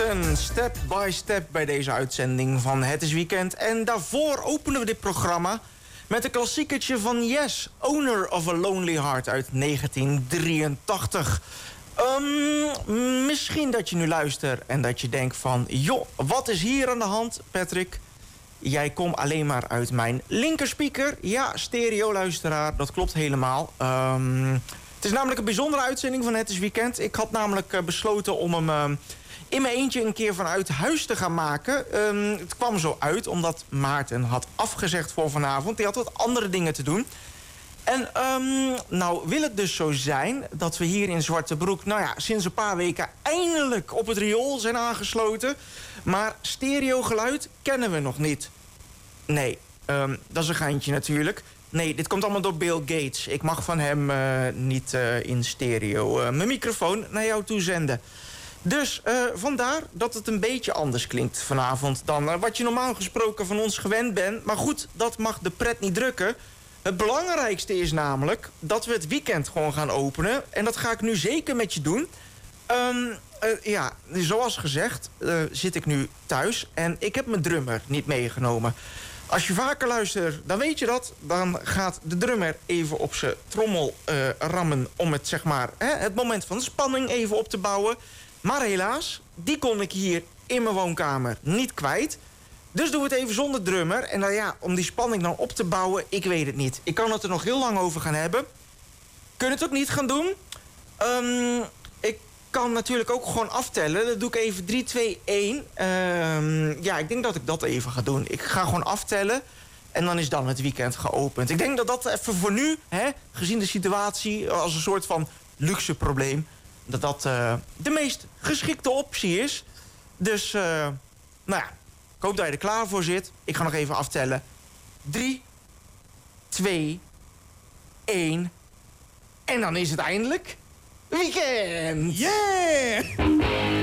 minuten, step by step bij deze uitzending van Het is Weekend. En daarvoor openen we dit programma met een klassiekertje van Yes, Owner of a Lonely Heart uit 1983. Misschien dat je nu luistert en dat je denkt van... joh, wat is hier aan de hand, Patrick? Jij komt alleen maar uit mijn linkerspeaker. Ja, stereo-luisteraar, dat klopt helemaal. Het is namelijk een bijzondere uitzending van Het is Weekend. Ik had namelijk besloten om hem in mijn eentje een keer vanuit huis te gaan maken. Het kwam zo uit omdat Maarten had afgezegd voor vanavond. Die had wat andere dingen te doen. En nou wil het dus zo zijn dat we hier in Zwartebroek... nou ja, sinds een paar weken eindelijk op het riool zijn aangesloten. Maar stereogeluid kennen we nog niet. Nee, dat is een geintje natuurlijk. Nee, dit komt allemaal door Bill Gates. Ik mag van hem niet in stereo mijn microfoon naar jou toe zenden. Dus vandaar dat het een beetje anders klinkt vanavond... dan wat je normaal gesproken van ons gewend bent. Maar goed, dat mag de pret niet drukken. Het belangrijkste is namelijk dat we het weekend gewoon gaan openen. En dat ga ik nu zeker met je doen. Ja, zoals gezegd zit ik nu thuis en ik heb mijn drummer niet meegenomen. Als je vaker luistert, dan weet je dat. Dan gaat de drummer even op zijn trommel rammen... om het, zeg maar, het moment van de spanning even op te bouwen. Maar helaas, die kon ik hier in mijn woonkamer niet kwijt. Dus doen we het even zonder drummer. En nou ja, om die spanning dan op te bouwen, ik weet het niet. Ik kan het er nog heel lang over gaan hebben. Kunnen het ook niet gaan doen. Ik kan natuurlijk ook gewoon aftellen. Dat doe ik even 3, 2, 1. Ja, ik denk dat ik dat even ga doen. Ik ga gewoon aftellen. En dan is dan het weekend geopend. Ik denk dat dat even voor nu, gezien de situatie... als een soort van luxe probleem... dat de meest geschikte optie is. Dus, nou ja... Ik hoop dat je er klaar voor zit. Ik ga nog even aftellen. 3, 2, 1. En dan is het eindelijk weekend. Yeah!